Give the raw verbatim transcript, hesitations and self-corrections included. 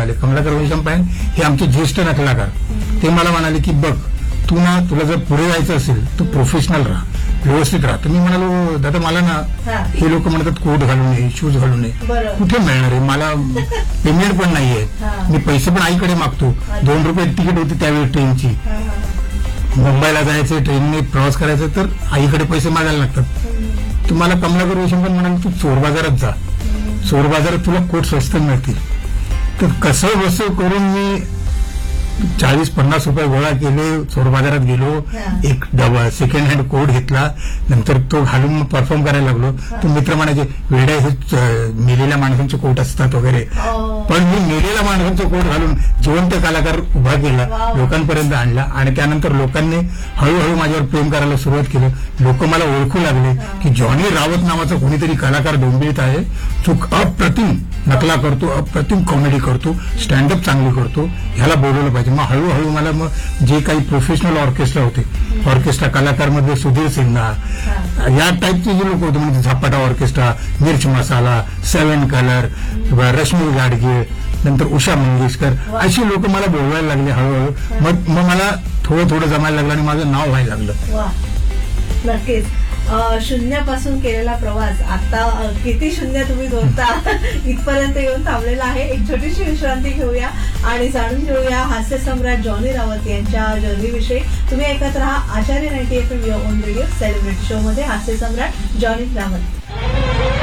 म्हणाले, कमलाकर वैशंपायन हे आमचे ज्येष्ठ नकलाकार, ते मला म्हणाले की बघ तू ना, तुला जर पुढे जायचं असेल तर प्रोफेशनल राहा, व्यवस्थित राहा. तर मी म्हणालो दादा मला ना हे लोक म्हणतात कोट घालू नये, शूज घालू नये, कुठे मिळणार आहे, मला पेमेंट पण नाहीये, मी पैसे पण आईकडे मागतो. दोन रुपये तिकीट होती त्यावेळी ट्रेनची, मुंबईला जायचं ट्रेनने प्रवास करायचा तर आईकडे पैसे मागायला लागतात. तुम्हाला कमलाकर वैशंपायन म्हणाले तू चोर बाजारात जा, चोर बाजारात तुला कोट स्वस्त मिळतील. तर कसं बसं करून मी चाळीस पन्नास रुपये गोळा केले, चोर बाजारात गेलो, एक डबल सेकंड हँड कोट घेतला, नंतर तो घालून परफॉर्म करायला लागलो. तो मित्र म्हणायचे वेड्या हे मेलेल्या माणसांचे कोट असतात वगैरे, पण मी मेलेल्या माणसांचा कोट घालून जिवंत कलाकार उभा केला, लोकांपर्यंत आणला. आणि त्यानंतर लोकांनी हळूहळू माझ्यावर प्रेम करायला सुरुवात केलं. लोक मला ओळखू लागले की जॉनी रावत नावाचा कोणीतरी कलाकार डोंबिवलीत आहे, चूक अप्रतिम नकला करतो, अप्रतिम कॉमेडी करतो, स्टँडअप चांगली करतो, ह्याला बोलवलं पाहिजे. मग हळूहळू मला मग जे काही प्रोफेशनल ऑर्केस्ट्रा होते, ऑर्केस्ट्रा कलाकार मध्ये सुधीर सिन्हा या टाईपचे जे लोक होते, म्हणजे झपाटा ऑर्केस्ट्रा, मिर्च मसाला, सेव्हन कलर, रश्मी गाडगे, नंतर उषा मंगेशकर, अशी लोक मला बोलवायला लागले हळूहळू. मग मग मला थोडं थोडं जमायला लागलं आणि माझं नाव व्हायला लागलं. नक्कीच शून्यापासून केलेला प्रवास आता किती शून्य तुम्ही जोडता इथपर्यंत येऊन थांबलेला आहे. एक छोटीशी विश्रांती घेऊया आणि जाणून घेऊया हास्य सम्राट जॉनी रावत यांच्या जर्नीविषयी. तुम्ही ऐकत राहा आचार्य ninety F M on radio celebrity show मध्ये हास्य सम्राट जॉनी रावत.